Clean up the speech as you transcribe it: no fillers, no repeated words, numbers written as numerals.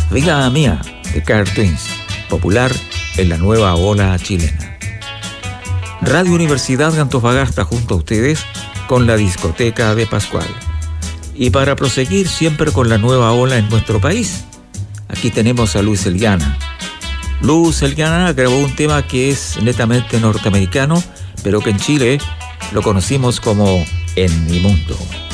Vida Mía de Car Twins, popular en la nueva ola chilena. Radio Universidad de Antofagasta junto a ustedes con la discoteca de Pascual. Y para proseguir siempre con la nueva ola en nuestro país, aquí tenemos a Luis Eliana. Luis Eliana grabó un tema que es netamente norteamericano, pero que en Chile lo conocimos como En mi mundo.